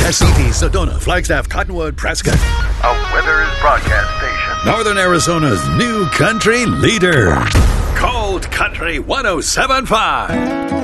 SCP, Sedona, Flagstaff, Cottonwood, Prescott. A Withers broadcast station. Northern Arizona's new country leader. Cold Country 107.5.